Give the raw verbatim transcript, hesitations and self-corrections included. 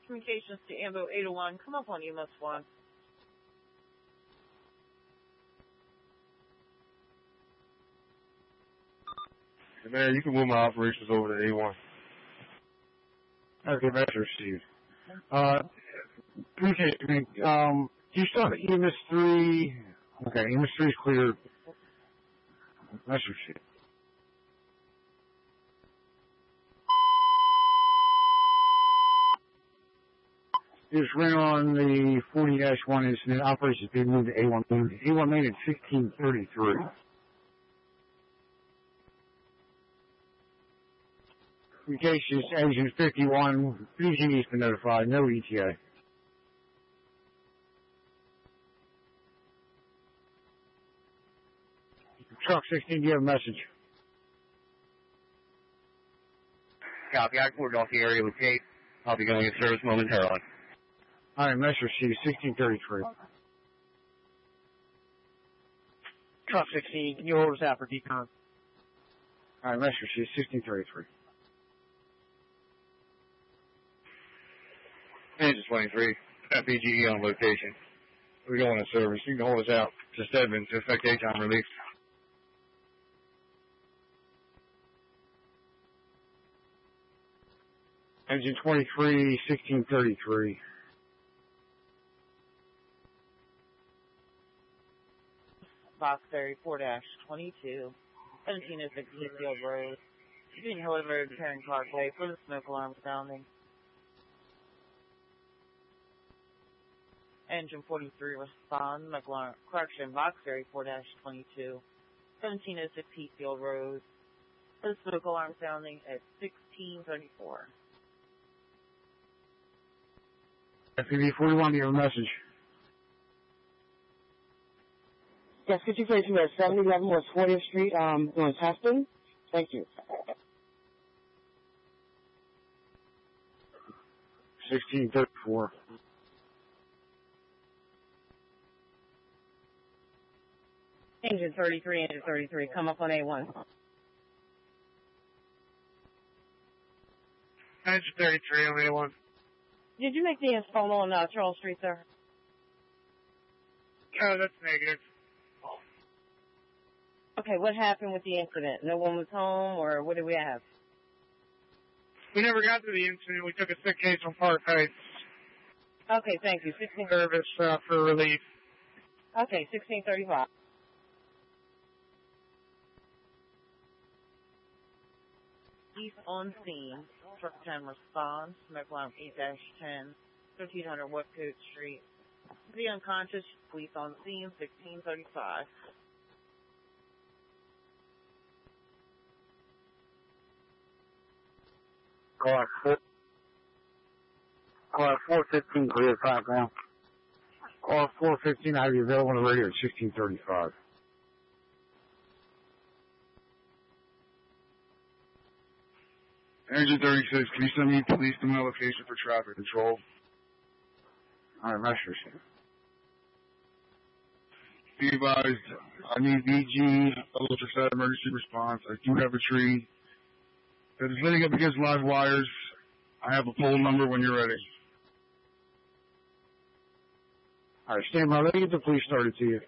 Communications to Ambo eight oh one. Come up on E M S one. Man, you can move my operations over to A one. Okay, that's received. Uh, communication, I mean, um, do you still have E M S three? Okay, E M S three is clear. That's received. Just ran on the forty dash one incident. Operations being moved to A one main. A one main at sixteen thirty-three. Communications engine fifty-one. B G E's been notified. No E T A. Truck sixteen, do you have a message? Copy. I reported off the area with Jake. I'll be going in service momentarily. All right, message received, sixteen thirty-three. Truck sixteen, can you hold us out for decon? All right, message received, sixteen thirty-three. Engine twenty-three, got B G E on location. We're going in service. You can hold us out to Stedman to effect daytime relief. Engine twenty-three, sixteen thirty-three. Box thirty-four dash twenty-two. seventeen oh six Hayfield Road. Being held over repairing Parkway for the smoke alarm sounding. Engine forty-three respond. McLaren, correction, box thirty-four dash twenty-two. seventeen oh six Hayfield Road. For the smoke alarm sounding at sixteen thirty-four. F P V forty-one, do you have a message? Yes, could you place me at seven eleven West fortieth Street, um, doing testing? Thank you. sixteen thirty-four. Engine thirty-three, engine thirty-three, come up on A one. Engine thirty-three on A one. Did you make the install on uh, Charles Street, sir? No, that's negative. Okay, what happened with the incident? No one was home, or what did we have? We never got to the incident. We took a sick case from Park Heights. Okay, thank you. sixteen Service uh, for relief. Okay, sixteen thirty-five. East on scene. Truck ten response. Smoke alarm eight dash ten. thirteen hundred Westcote Street. The unconscious. Police on scene. sixteen thirty-five. Car four. Car four fifteen, clear five now. Car four fifteen, I have you available on the radio at sixteen thirty-five. Engine thirty-six, can you send me police to my location for traffic control? All right, message received. Be advised, I need V G, ultra-set emergency response. I do have a tree that is leaning up against live wires. I have a pole number when you're ready. All right, stand by. Let me get the police started to you.